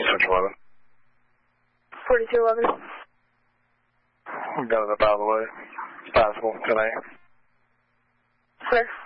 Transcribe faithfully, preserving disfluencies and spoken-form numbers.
Central eleven. forty-two eleven. We've got it up out of the way. It's possible. ten A. Clear.